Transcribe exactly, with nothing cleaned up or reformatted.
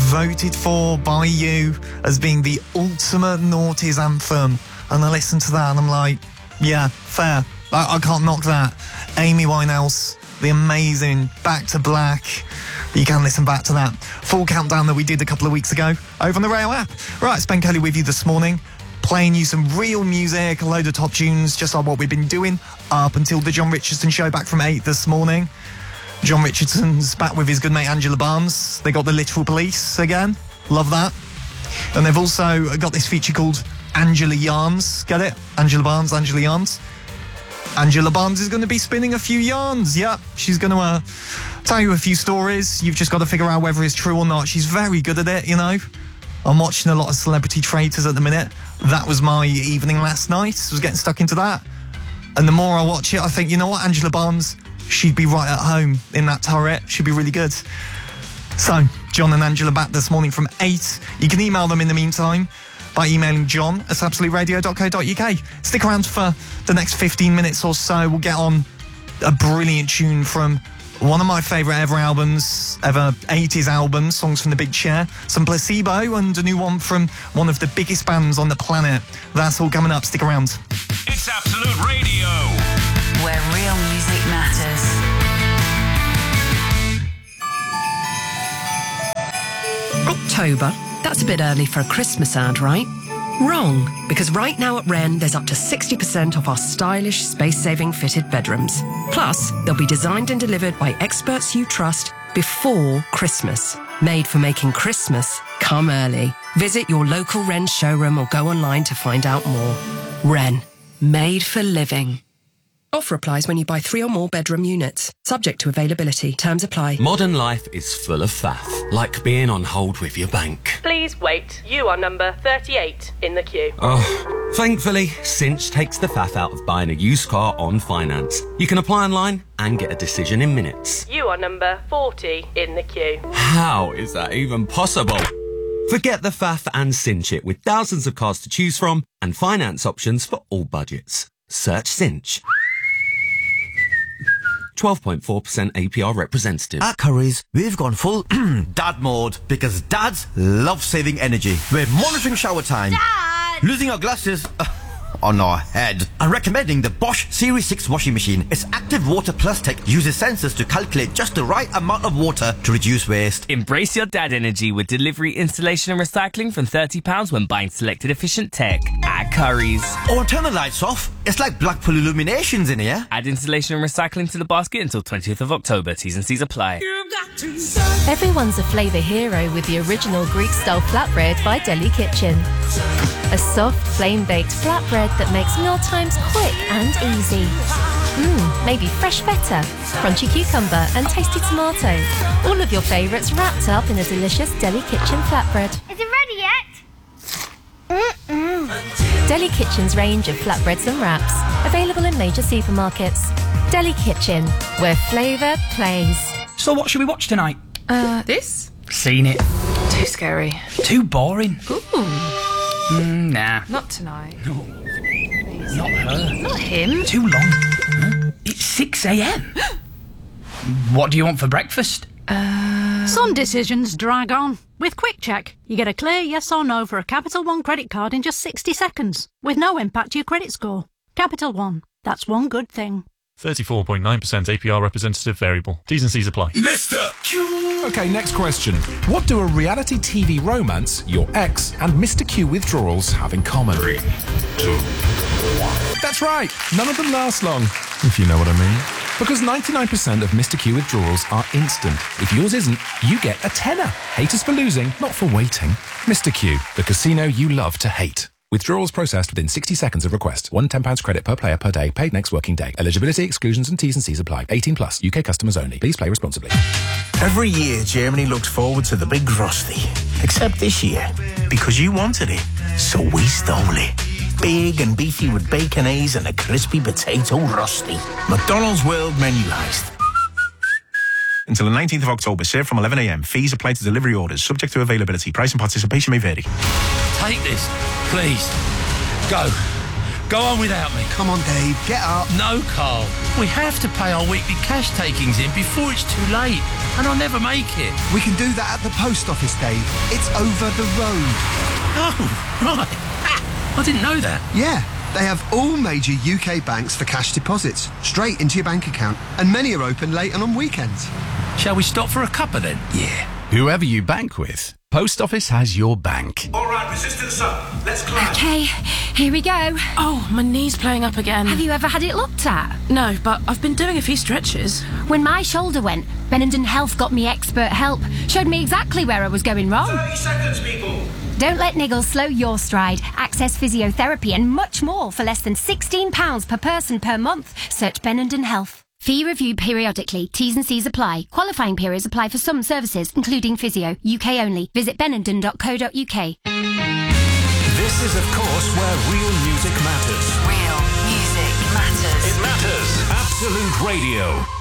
voted for by you as being the ultimate noughties anthem. And I listened to that and I'm like, yeah, fair. I, I can't knock that. Amy Winehouse, the amazing Back to Black. You can listen back to that full countdown that we did a couple of weeks ago over on the Rail app. Right, it's Ben Kelly with you this morning, playing you some real music, a load of top tunes, just like what we've been doing up until the John Richardson show back from eight this morning. John Richardson's back with his good mate Angela Barnes. They got the Literal Police again. Love that. And they've also got this feature called Angela Yarns. Get it? Angela Barnes, Angela Yarns. Angela Barnes is going to be spinning a few yarns. Yeah, she's going to uh, tell you a few stories. You've just got to figure out whether it's true or not. She's very good at it, you know. I'm watching a lot of Celebrity Traitors at the minute. That was my evening last night. I was getting stuck into that. And the more I watch it, I think, you know what, Angela Barnes, she'd be right at home in that turret. She'd be really good. So, John and Angela back this morning from eight. You can email them in the meantime by emailing john at absolute radio dot co dot uk. Stick around for the next fifteen minutes or so. We'll get on a brilliant tune from one of my favourite ever albums, ever eighties albums, Songs from the Big Chair, some Placebo, and a new one from one of the biggest bands on the planet. That's all coming up. Stick around. It's Absolute Radio, where real music matters. October? That's a bit early for a Christmas ad, right? Wrong, because right now at Wren, there's up to sixty percent off our stylish, space-saving fitted bedrooms. Plus, they'll be designed and delivered by experts you trust before Christmas. Made for making Christmas come early. Visit your local Wren showroom or go online to find out more. Wren, made for living. Offer applies when you buy three or more bedroom units. Subject to availability. Terms apply. Modern life is full of faff, like being on hold with your bank. Please wait. You are number thirty-eight in the queue. Oh, thankfully, Cinch takes the faff out of buying a used car on finance. You can apply online and get a decision in minutes. You are number forty in the queue. How is that even possible? Forget the faff and Cinch it with thousands of cars to choose from and finance options for all budgets. Search Cinch. twelve point four percent A P R representative. At Currys, we've gone full dad mode because dads love saving energy. We're monitoring shower time, Dad! losing our glasses uh, on our head, and recommending the Bosch Series six washing machine. Its active water plus tech uses sensors to calculate just the right amount of water to reduce waste. Embrace your dad energy with delivery, installation and recycling from thirty pounds when buying selected efficient tech at Currys. Or turn the lights off. It's like Blackpool Illuminations in here. Add installation and recycling to the basket until twentieth of October. T's and C's apply. Everyone's a flavour hero with the original Greek-style flatbread by Deli Kitchen. A soft, flame-baked flatbread that makes mealtimes quick and easy. Mmm, maybe fresh feta, crunchy cucumber and tasty tomato. All of your favourites wrapped up in a delicious Deli Kitchen flatbread. Is it ready yet? Mm-mm. Deli Kitchen's range of flatbreads and wraps, available in major supermarkets. Deli Kitchen, where flavour plays. So what should we watch tonight? Uh, this? Seen it. Too scary. Too boring. Ooh. Mm, nah. Not tonight. No. Please. Not her. Not him. Too long. Huh? It's six a.m. What do you want for breakfast? Uh... Some decisions drag on. With Quick Check, you get a clear yes or no for a Capital One credit card in just sixty seconds, with no impact to your credit score. Capital One. That's one good thing. thirty-four point nine percent A P R representative variable. T's and C's apply. Mister Q. Okay, next question. What do a reality T V romance, your ex, and Mister Q withdrawals have in common? Three, two, one. That's right. None of them last long, if you know what I mean. Because ninety-nine percent of Mister Q withdrawals are instant. If yours isn't, you get a tenner. Hate us for losing, not for waiting. Mister Q, the casino you love to hate. Withdrawals processed within sixty seconds of request. One ten pounds credit per player per day, paid next working day. Eligibility, exclusions and T's and C's apply. eighteen plus, U K customers only. Please play responsibly. Every year, Germany looks forward to the big Frosty. Except this year, because you wanted it, so we stole it. Big and beefy with baconaise and a crispy potato rusty. McDonald's World Menuised. Until the nineteenth of October, served from eleven a.m. Fees apply to delivery orders, subject to availability. Price and participation may vary. Take this, please. Go. Go on without me. Come on, Dave, get up. No, Carl. We have to pay our weekly cash takings in before it's too late, and I'll never make it. We can do that at the post office, Dave. It's over the road. Oh, right. Ha! I didn't know that. Yeah. They have all major U K banks for cash deposits, straight into your bank account, and many are open late and on weekends. Shall we stop for a cuppa then? Yeah. Whoever you bank with, Post Office has your bank. All right, resistance up. Let's climb. Okay, here we go. Oh, my knee's playing up again. Have you ever had it looked at? No, but I've been doing a few stretches. When my shoulder went, Benenden Health got me expert help, showed me exactly where I was going wrong. thirty seconds, people. Don't let niggles slow your stride. Access physiotherapy and much more for less than sixteen pounds per person per month. Search Benenden Health. Fee reviewed periodically. T's and C's apply. Qualifying periods apply for some services, including physio. U K only. Visit benenden dot co dot uk. This is, of course, where real music matters. Real music matters. It matters. Absolute Radio.